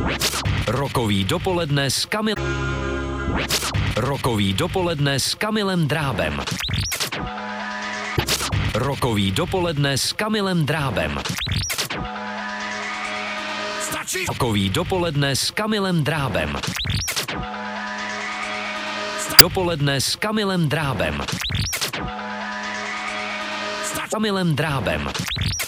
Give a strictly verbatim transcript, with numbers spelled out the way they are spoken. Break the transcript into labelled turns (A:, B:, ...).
A: Rokový dopoledne s Kamil... Rokový dopoledne s Kamilem Drábem. Rokový dopoledne s Kamilem Drábem.
B: Stačí!
A: Rokový dopoledne s Kamilem Drábem. Dopoledne s Kamilem Drábem.
B: Stačí!
A: Kamilem Drábem.